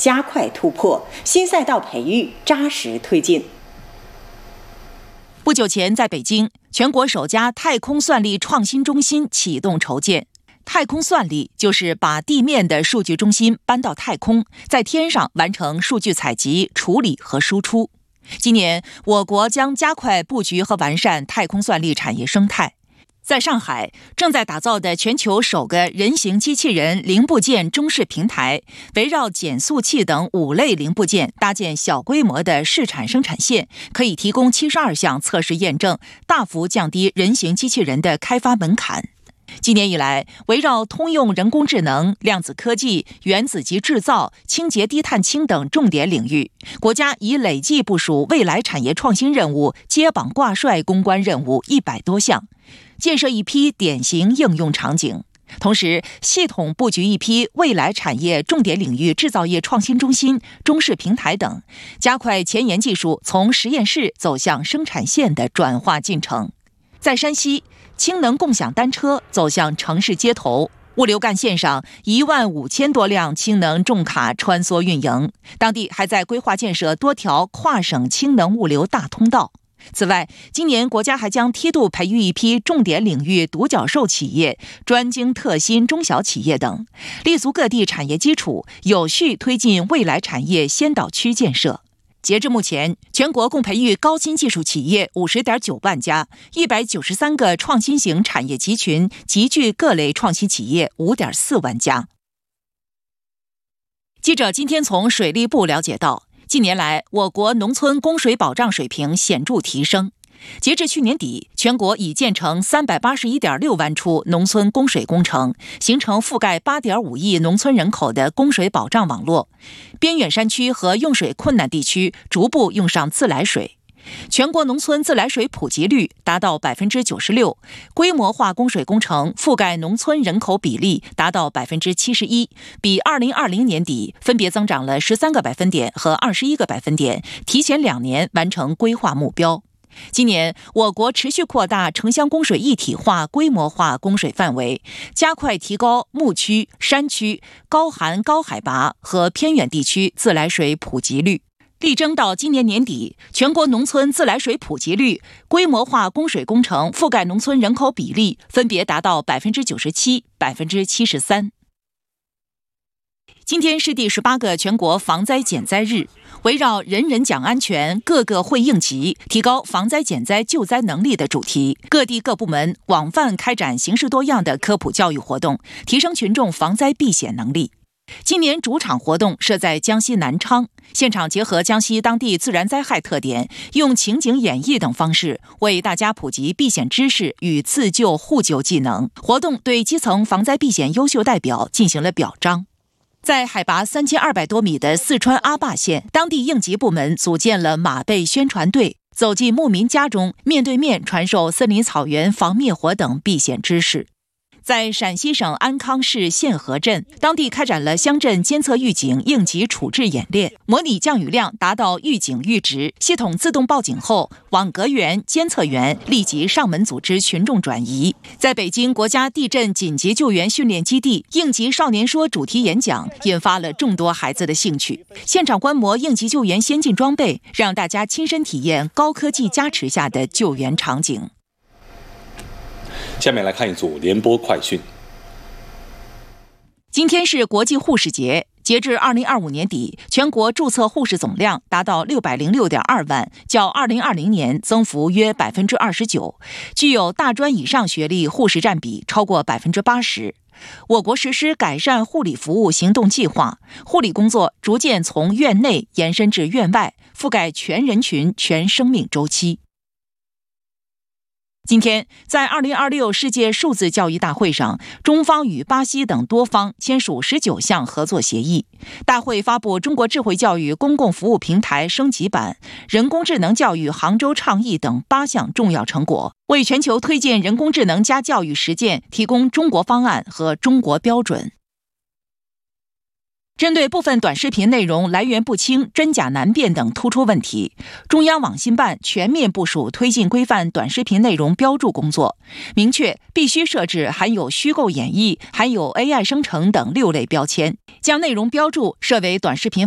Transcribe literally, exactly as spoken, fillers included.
加快突破，新赛道培育扎实推进。 不久前，在北京，全国首家太空算力创新中心启动筹建。太空算力就是把地面的数据中心搬到太空，在天上完成数据采集、处理和输出。今年，我国将加快布局和完善太空算力产业生态。在上海，正在打造的全球首个人形机器人零部件中试平台，围绕减速器等五类零部件搭建小规模的试产生产线，可以提供七十二项测试验证，大幅降低人形机器人的开发门槛。今年以来，围绕通用人工智能、量子科技、原子级制造、清洁低碳氢等重点领域，国家已累计部署未来产业创新任务接榜挂帅攻关任务一百多项，建设一批典型应用场景，同时系统布局一批未来产业重点领域制造业创新中心、中试平台等，加快前沿技术从实验室走向生产线的转化进程。在山西，氢能共享单车走向城市街头，物流干线上一万五千多辆氢能重卡穿梭运营，当地还在规划建设多条跨省氢能物流大通道。此外，今年国家还将梯度培育一批重点领域独角兽企业、专精特新中小企业等，立足各地产业基础，有序推进未来产业先导区建设。截至目前，全国共培育高新技术企业五十点九万家，一百九十三个创新型产业集群，集聚各类创新企业五点四万家。记者今天从水利部了解到，近年来，我国农村供水保障水平显著提升。截至去年底，全国已建成三百八十一点六万处农村供水工程，形成覆盖八点五亿农村人口的供水保障网络。边远山区和用水困难地区逐步用上自来水。全国农村自来水普及率达到百分之九十六，规模化供水工程覆盖农村人口比例达到百分之七十一，比二零二零年底分别增长了十三个百分点和二十一个百分点，提前两年完成规划目标。今年，我国持续扩大城乡供水一体化、规模化供水范围，加快提高牧区、山区、高寒高海拔和偏远地区自来水普及率。力争到今年年底，全国农村自来水普及率、规模化供水工程覆盖农村人口比例分别达到百分之九十七、百分之七十三。今天是第十八个全国防灾减灾日，围绕人人讲安全，个个会应急，提高防灾减灾救灾能力的主题，各地各部门广泛开展形式多样的科普教育活动，提升群众防灾避险能力。今年主场活动设在江西南昌，现场结合江西当地自然灾害特点，用情景演绎等方式为大家普及避险知识与自救互救技能。活动对基层防灾避险优秀代表进行了表彰。在海拔三千二百多米的四川阿坝县，当地应急部门组建了马背宣传队，走进牧民家中，面对面传授森林草原防灭火等避险知识。在陕西省安康市县河镇，当地开展了乡镇监测预警应急处置演练，模拟降雨量达到预警阈值，系统自动报警后，网格员、监测员立即上门组织群众转移。在北京国家地震紧急救援训练基地，应急少年说主题演讲引发了众多孩子的兴趣，现场观摩应急救援先进装备，让大家亲身体验高科技加持下的救援场景。 下面来看一组联播快讯。 今天是国际护士节，截至二零二五年底，全国注册护士总量达到六百零六点二万，较二零二零年增幅约百分之二十九。具有大专以上学历护士占比超过百分之八十。我国实施改善护理服务行动计划，护理工作逐渐从院内延伸至院外，覆盖全人群、全生命周期。今天，在二零二六世界数字教育大会上，中方与巴西等多方签署十九项合作协议。大会发布中国智慧教育公共服务平台升级版、人工智能教育杭州倡议等八项重要成果，为全球推进人工智能加教育实践提供中国方案和中国标准。针对部分短视频内容来源不清、真假难辨等突出问题，中央网信办全面部署推进规范短视频内容标注工作，明确必须设置含有虚构演绎、含有 A I 生成等六类标签，将内容标注设为短视频